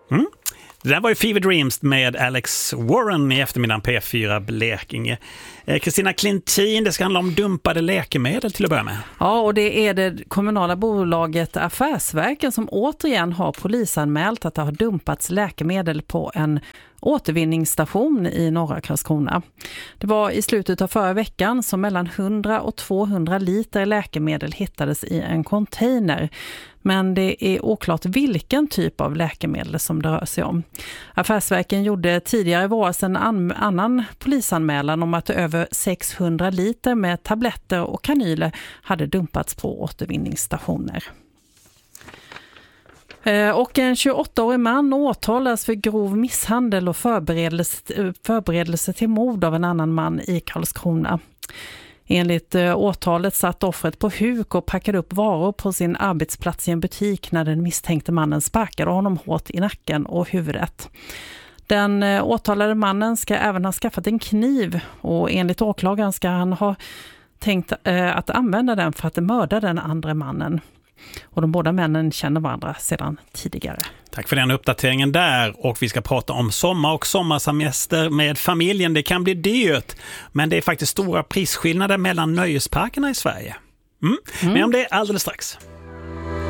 Mm. Det där var ju Fever Dreams med Alex Warren i eftermiddagen P4 Blekinge. Kristina Klintin, det ska handla om dumpade läkemedel till att börja med. Ja, och det är det kommunala bolaget Affärsverken som återigen har polisanmält att det har dumpats läkemedel på en återvinningsstation i norra Karlskrona. Det var i slutet av förra veckan som mellan 100 och 200 liter läkemedel hittades i en container. Men det är oklart vilken typ av läkemedel som det rör sig om. Affärsverken gjorde tidigare i våras en annan polisanmälan om att över 600 liter med tabletter och kanyler hade dumpats på återvinningsstationer. Och en 28-årig man åtalas för grov misshandel och förberedelse till mord av en annan man i Karlskrona. Enligt åtalet satt offret på huk och packade upp varor på sin arbetsplats i en butik när den misstänkte mannen sparkade honom hårt i nacken och huvudet. Den åtalade mannen ska även ha skaffat en kniv och enligt åklagaren ska han ha tänkt att använda den för att mörda den andra mannen. Och de båda männen känner varandra sedan tidigare. Tack för den uppdateringen där, och vi ska prata om sommar och sommarsemester med familjen. Det kan bli dyrt, men det är faktiskt stora prisskillnader mellan nöjesparkerna i Sverige. Men om det alldeles strax.